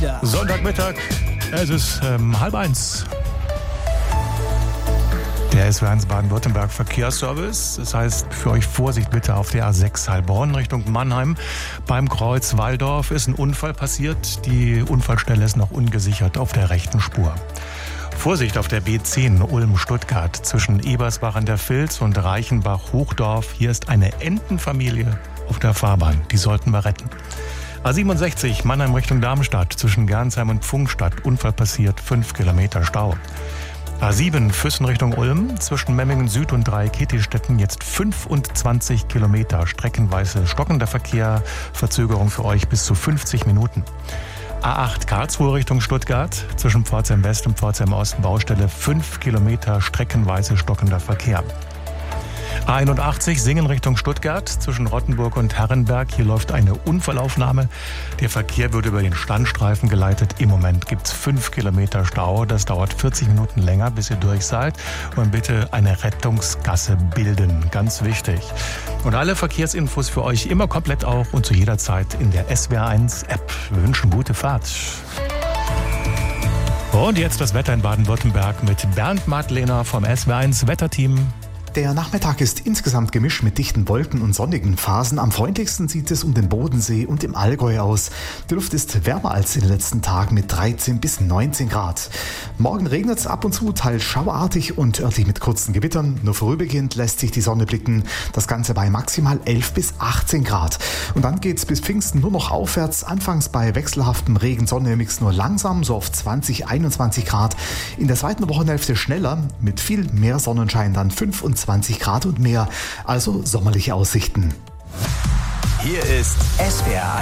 Ja. Sonntagmittag, es ist 12:30. Der SWR1 Baden-Württemberg Verkehrsservice. Das heißt für euch Vorsicht bitte auf der A6 Heilbronn Richtung Mannheim. Beim Kreuz Walldorf ist ein Unfall passiert. Die Unfallstelle ist noch ungesichert auf der rechten Spur. Vorsicht auf der B10 Ulm-Stuttgart zwischen Ebersbach an der Vils und Reichenbach-Hochdorf. Hier ist eine Entenfamilie auf der Fahrbahn. Die sollten wir retten. A67 Mannheim Richtung Darmstadt zwischen Gernsheim und Pfungstadt. Unfall passiert, 5 Kilometer Stau. A7 Füssen Richtung Ulm zwischen Memmingen Süd und Dreieck-Kettistetten jetzt 25 Kilometer. Streckenweise stockender Verkehr, Verzögerung für euch bis zu 50 Minuten. A8 Karlsruhe Richtung Stuttgart zwischen Pforzheim West und Pforzheim Ost Baustelle 5 Kilometer streckenweise stockender Verkehr. A81 Singen Richtung Stuttgart zwischen Rottenburg und Herrenberg. Hier läuft eine Unfallaufnahme. Der Verkehr wird über den Standstreifen geleitet. Im Moment gibt es 5 Kilometer Stau. Das dauert 40 Minuten länger, bis ihr durch seid. Und bitte eine Rettungsgasse bilden. Ganz wichtig. Und alle Verkehrsinfos für euch immer komplett auch und zu jeder Zeit in der SWR1 App. Wir wünschen gute Fahrt. Und jetzt das Wetter in Baden-Württemberg mit Bernd Madlener vom SWR1 Wetterteam. Der Nachmittag ist insgesamt gemischt mit dichten Wolken und sonnigen Phasen. Am freundlichsten sieht es um den Bodensee und im Allgäu aus. Die Luft ist wärmer als in den letzten Tagen mit 13 bis 19 Grad. Morgen regnet es ab und zu, teils schauerartig und örtlich mit kurzen Gewittern. Nur vorübergehend lässt sich die Sonne blicken. Das Ganze bei maximal 11 bis 18 Grad. Und dann geht es bis Pfingsten nur noch aufwärts. Anfangs bei wechselhaftem Regen-Sonne-Mix nur langsam, so auf 20, 21 Grad. In der zweiten Wochenhälfte schneller, mit viel mehr Sonnenschein dann 25 Grad und mehr, also sommerliche Aussichten. Hier ist SWR